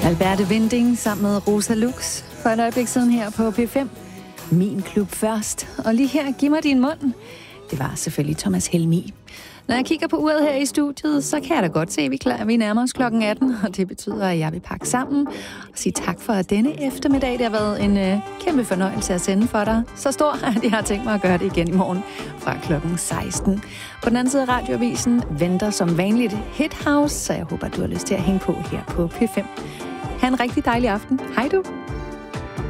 Alberte Winding sammen med Rosa Lux for et øjeblik siden her på P5. Min klub først. Og lige her, giv mig din mund. Det var selvfølgelig Thomas Helmig. Når jeg kigger på uret her i studiet, så kan jeg da godt se, at vi nærmer os klokken 18. Og det betyder, at jeg vil pakke sammen og sige tak for denne eftermiddag. Det har været en kæmpe fornøjelse at sende for dig. Så stor, at jeg har tænkt mig at gøre det igen i morgen fra klokken 16. På den anden side af radioavisen venter som vanligt Hit House, så jeg håber, at du har lyst til at hænge på her på P5. Ha' en rigtig dejlig aften. Hej du!